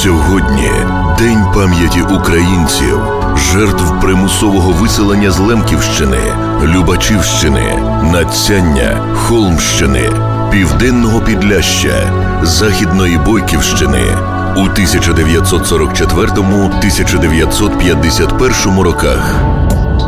Сьогодні День пам'яті українців, жертв примусового виселення з Лемківщини, Любачівщини, Надсяння, Холмщини, Південного Підляшшя, Західної Бойківщини у 1944-1951 роках.